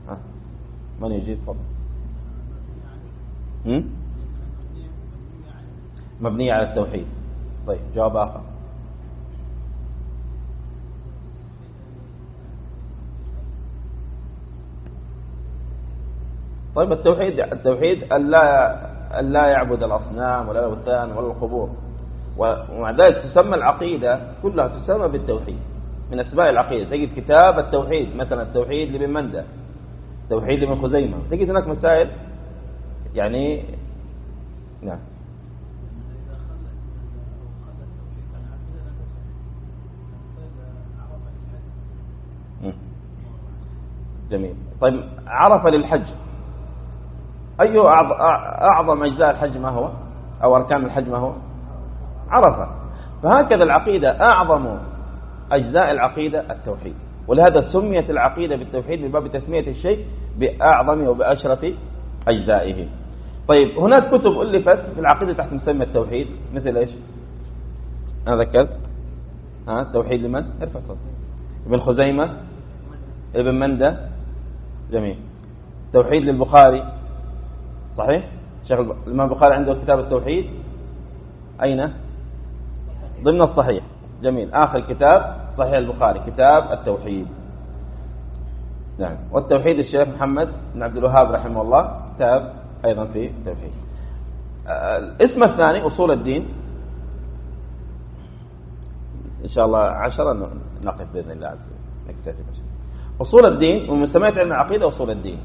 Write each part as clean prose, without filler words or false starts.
ها من يجيب؟ تفضل. مبنية على التوحيد. طيب جواب آخر. طيب التوحيد أن لا يعبد الأصنام ولا الأوثان ولا القبور، ومع ذلك تسمى العقيدة كلها تسمى بالتوحيد. من أسماء العقيدة تجد كتاب التوحيد، مثلا التوحيد لابن مندة، التوحيد لابن خزيمة، تجد هناك مسائل يعني. نعم. جميل. طيب عرف للحج، أي أعظم أجزاء الحج ما هو، أو أركان الحج ما هو؟ عرفة. فهكذا العقيدة أعظم أجزاء العقيدة التوحيد، ولهذا سميت العقيدة بالتوحيد من باب تسمية الشيء بأعظم وبأشرف أجزائه. طيب هناك كتب ألفت في العقيدة تحت مسمى التوحيد، مثل إيش؟ أنا ذكرت التوحيد لمن؟ ارفع صوتك. ابن خزيمة، ابن مندة. جميل. توحيد للبخاري، صحيح؟ شيخ الإمام البخاري عنده كتاب التوحيد أين؟ ضمن الصحيح. جميل. آخر كتاب صحيح البخاري كتاب التوحيد. نعم. والتوحيد الشيخ محمد بن عبد الوهاب رحمه الله كتاب أيضا في التوحيد. الاسم الثاني أصول الدين، إن شاء الله 10 نقف بإذن الله عز وجل، نكتفي بس. أصول الدين ومن سميت علم العقيدة أصول الدين.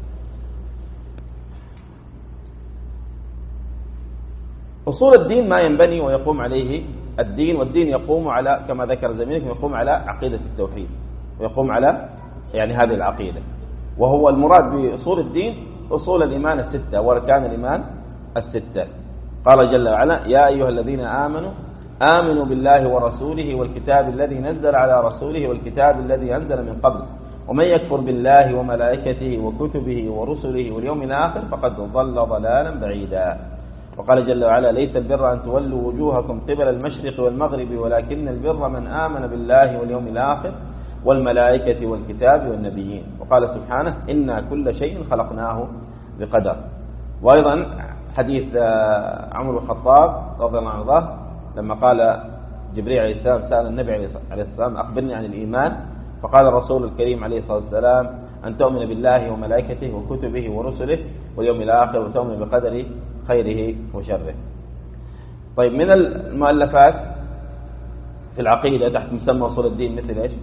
أصول الدين ما ينبني ويقوم عليه الدين، والدين يقوم على كما ذكر زميلك يقوم على عقيدة التوحيد، ويقوم على يعني هذه العقيدة، وهو المراد بأصول الدين أصول الإيمان الستة وأركان الإيمان الستة. قال جل وعلا: يا أيها الذين آمنوا بالله ورسوله والكتاب الذي نزل على رسوله والكتاب الذي أنزل من قبل ومن يكفر بالله وملائكته وكتبه ورسله واليوم الآخر فقد ضل ضلالا بعيدا. وقال جل وعلا: ليس البر أن تولوا وجوهكم قبل المشرق والمغرب ولكن البر من آمن بالله واليوم الآخر والملائكة والكتاب والنبيين. وقال سبحانه: إنا كل شيء خلقناه بقدر. وأيضا حديث عمر بن الخطاب رضي الله عنه لما قال جبريل عليه السلام سأل النبي عليه السلام: أخبرني عن الإيمان. فقال الرسول الكريم عليه الصلاة والسلام: أن تؤمن بالله وملائكته وكتبه ورسله واليوم الآخر وتؤمن بقدر خيره وشره. طيب من المؤلفات في العقيدة تحت مسمى أصول الدين مثل إيش؟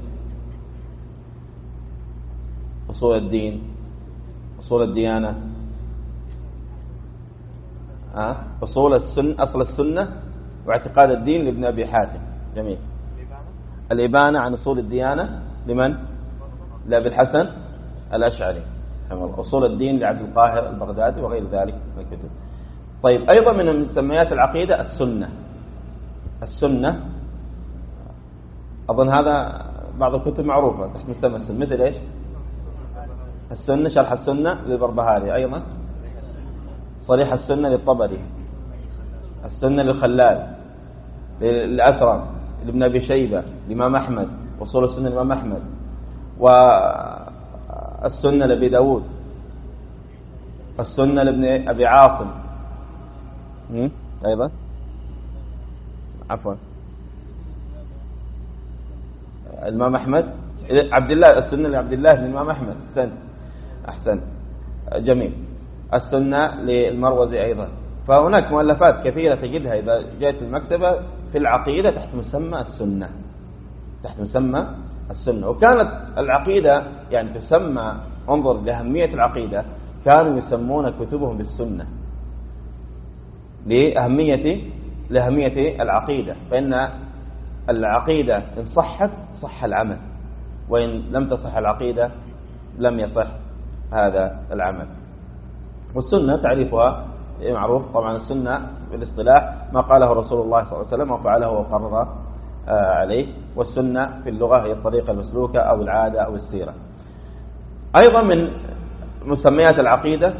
أصول الدين، أصول الديانة، أصول السنة، أصل السنة واعتقاد الدين لابن أبي حاتم. جميل. الإبانة عن أصول الديانة لمن؟ لأبي الحسن الأشعري. أصول الدين لعبد القاهر البغدادي وغير ذلك من الكتب. طيب أيضا من مسميات العقيدة السنة أظن هذا بعض الكتب معروفة تحت مسمى السنة، مثل إيش؟ السنة، شرح السنة للبربهاري، أيضا صريح السنة للطبري، السنة للخلال، للأثرم، لابن أبي شيبة، لإمام أحمد، وصول السنة لإمام أحمد، والسنة لأبي داود، السنة لابن أبي عاصم، أيضا عفوا الإمام أحمد، عبد الله، السنة لعبد الله بن الإمام أحمد. أحسن. جميل. السنة للمروزي أيضا. فهناك مؤلفات كثيرة تجدها إذا جاءت المكتبة في العقيدة تحت مسمى السنة، تحت مسمى السنة. وكانت العقيدة يعني تسمى، انظر لأهمية العقيدة، كانوا يسمون كتبهم بالسنة لأهمية العقيدة، فإن العقيدة إن صحت صح العمل، وإن لم تصح العقيدة لم يصح هذا العمل. والسنة تعريفها معروف طبعا. السنة بالاصطلاح ما قاله رسول الله صلى الله عليه وسلم وفعله وقرر عليه، والسنة في اللغة هي الطريقة المسلوكة أو العادة أو السيرة. أيضا من مسميات العقيدة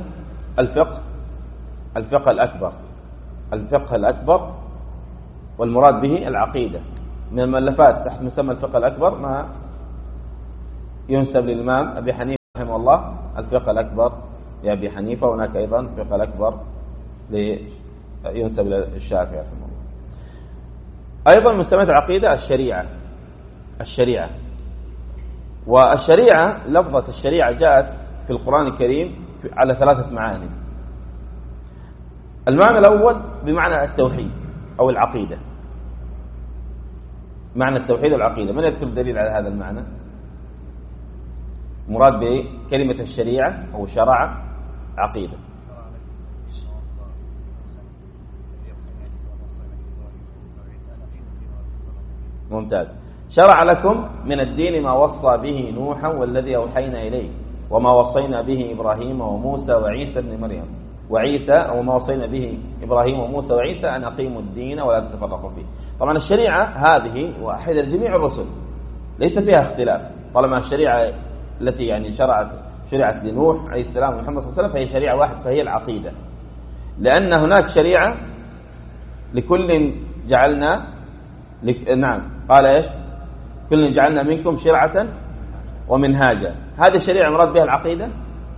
الفقه الأكبر، والمراد به العقيدة. من المؤلفات تحت مسمى الفقه الأكبر ما ينسب للإمام أبي حنيفة رحمه رحمه الله الفقه الأكبر لأبي حنيفة، وهناك أيضا الفقه الأكبر ينسب إلى الشافعي رحمه الله. أيضا مسمى العقيدة الشريعة. والشريعة لفظة الشريعة جاءت في القرآن الكريم على 3 معاني. المعنى الأول بمعنى التوحيد أو العقيدة، معنى التوحيد والعقيدة. من يذكر دليل على هذا المعنى؟ مراد بكلمة الشريعة أو شرع عقيدة. ممتاز. شرع لكم من الدين ما وصى به نوحا والذي أوحينا إليه وما وصينا به إبراهيم وموسى وعيسى ابن مريم وما وصينا به إبراهيم وموسى وعيسى أن أقيموا الدين ولا تتفرقوا فيه. طبعا الشريعة هذه واحدة لجميع الرسل، ليس فيها اختلاف. طالما الشريعة التي يعني شرعت لنوح عليه السلام ومحمد صلى الله عليه وسلم فهي شريعة واحدة، فهي العقيدة. لأن هناك شريعة لكل جعلنا نعم قال إيش؟ كل جعلنا منكم شرعة ومنهاجا. هذه الشريعة مراد بها العقيدة؟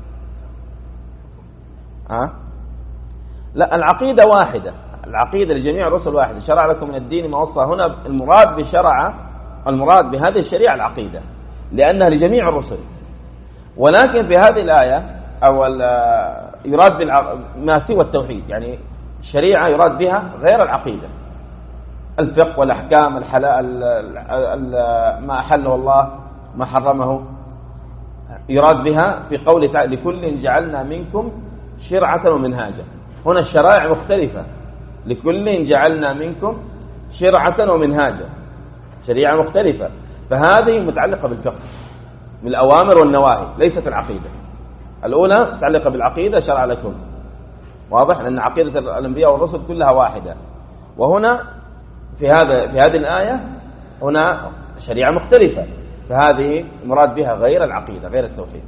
لا، العقيدة واحدة، العقيدة لجميع الرسل واحدة. شرع لكم من الدين ما وصى، هنا المراد بهذه الشريعة العقيدة لأنها لجميع الرسل. ولكن في هذه الآية أو يراد ما سوى التوحيد، يعني الشريعة يراد بها غير العقيدة، الفقه والأحكام، الحلال، ما أحله الله ما حرمه، يراد بها في قوله تعالى لكل جعلنا منكم شرعة ومنهاجا. هنا الشرائع مختلفة، لكل جعلنا منكم شرعة ومنهاجا، شريعة مختلفة. فهذه متعلقة بالفقه من الأوامر والنواهي، ليست العقيدة. الأولى متعلقة بالعقيدة، شرع لكم، واضح لأن عقيدة الأنبياء والرسل كلها واحدة. وهنا في هذه الآية هنا شريعة مختلفة، فهذه المراد بها غير العقيدة، غير التوحيد.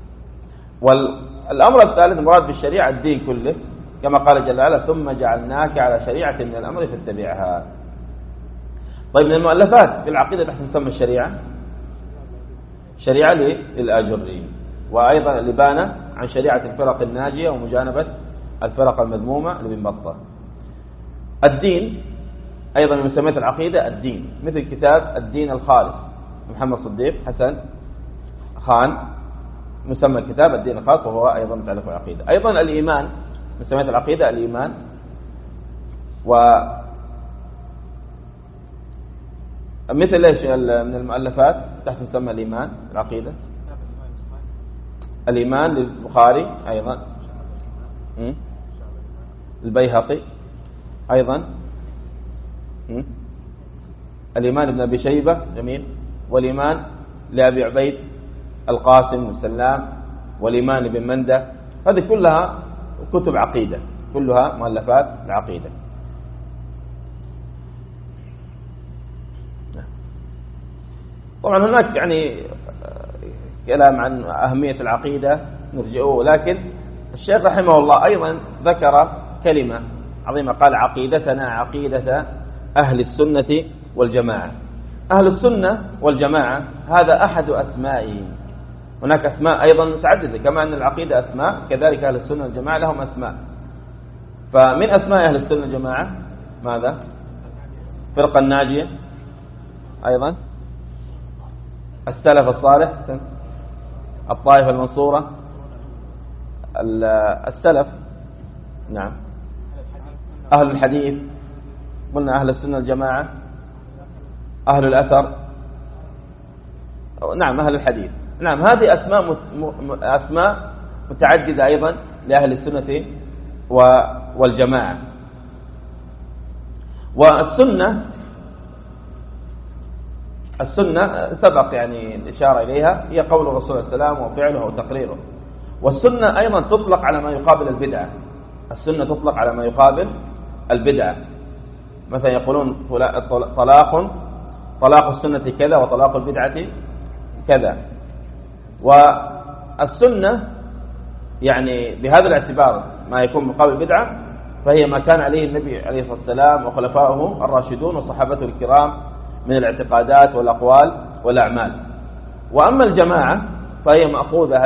والأمر الثالث المراد بالشريعة الدين كله، كما قال جل وعلا ثم جعلناك على شريعة من الأمر فاتبعها. طيب، من المؤلفات في العقيدة تحت مسمى الشريعة شريعة للآجري، وأيضا الإبانة عن شريعة الفرق الناجية ومجانبة الفرق المذمومة لابن بطة. الدين أيضا من مسميات العقيدة الدين، مثل كتاب الدين الخالص محمد صديق حسن خان، مسمى الكتاب الدين الخالص، وهو أيضا متعلق بالعقيدة. أيضا الإيمان مسميات العقيدة الإيمان، مثل ايش من المؤلفات تحت مسمى الإيمان العقيدة؟ الإيمان للبخاري، أيضا البيهقي، أيضا الإيمان ابن أبي شيبة، جميل، والإيمان لأبي عبيد القاسم بن سلام، والإيمان ابن مندة. هذه كلها كتب عقيدة، كلها مؤلفات العقيدة. طبعا هناك يعني كلام عن أهمية العقيدة نرجعه، لكن الشيخ رحمه الله أيضا ذكر كلمة عظيمة، قال عقيدتنا عقيدة أهل السنة والجماعة. أهل السنة والجماعة هذا أحد أسمائهم، هناك أسماء أيضا متعددة، كما أن العقيدة أسماء كذلك أهل السنة والجماعة لهم أسماء. فمن أسماء أهل السنة والجماعة ماذا؟ فرقة الناجية، أيضا السلف الصالح، الطائفة المنصورة، السلف، نعم، أهل الحديث، قلنا أهل السنة والجماعة، أهل الأثر، نعم، أهل الحديث، نعم. هذه أسماء متعددة أيضا لأهل السنة والجماعة. والسنة سبق يعني الإشارة إليها، هي قول الرسول صلى الله عليه وسلم وفعله وتقريره. والسنة أيضا تطلق على ما يقابل البدعة، السنة تطلق على ما يقابل البدعة. مثلا يقولون طلاق السنة كذا وطلاق البدعة كذا. والسنة يعني بهذا الاعتبار ما يكون مقابل البدعة، فهي ما كان عليه النبي عليه الصلاة والسلام وخلفائه الراشدون وصحابته الكرام من الاعتقادات والأقوال والأعمال. وأما الجماعة فهي مأخوذة